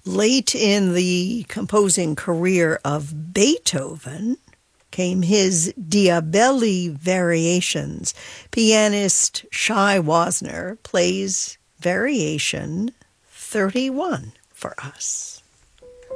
Late in the composing career of Beethoven came his Diabelli Variations. Pianist Shai Wasner plays Variation 31 for us.